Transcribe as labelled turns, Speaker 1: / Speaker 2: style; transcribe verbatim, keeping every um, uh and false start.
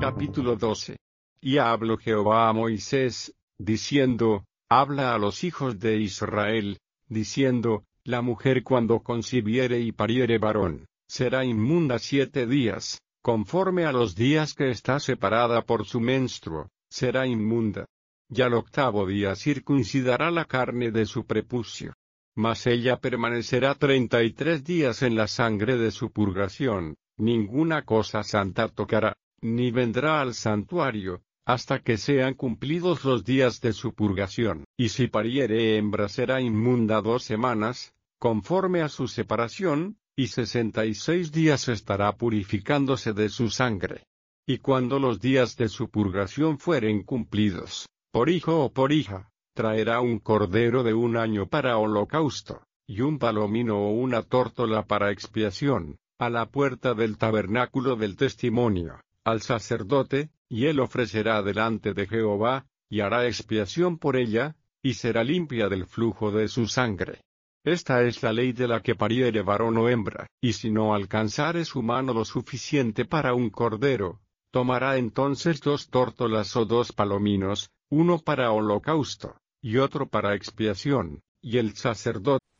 Speaker 1: Capítulo doce. Y habló Jehová a Moisés, diciendo, habla a los hijos de Israel, diciendo, la mujer cuando concibiere y pariere varón, será inmunda siete días, conforme a los días que está separada por su menstruo, será inmunda. Y al octavo día circuncidará la carne de su prepucio. Mas ella permanecerá treinta y tres días en la sangre de su purgación, ninguna cosa santa tocará, ni vendrá al santuario, hasta que sean cumplidos los días de su purgación. Y si pariere hembra será inmunda dos semanas, conforme a su separación, y sesenta y seis días estará purificándose de su sangre. Y cuando los días de su purgación fueren cumplidos, por hijo o por hija, traerá un cordero de un año para holocausto, y un palomino o una tórtola para expiación, a la puerta del tabernáculo del testimonio, al sacerdote, y él ofrecerá delante de Jehová, y hará expiación por ella, y será limpia del flujo de su sangre. Esta es la ley de la que pariere varón o hembra, y si no alcanzare su mano lo suficiente para un cordero, tomará entonces dos tórtolas o dos palominos, uno para holocausto, y otro para expiación, y el sacerdote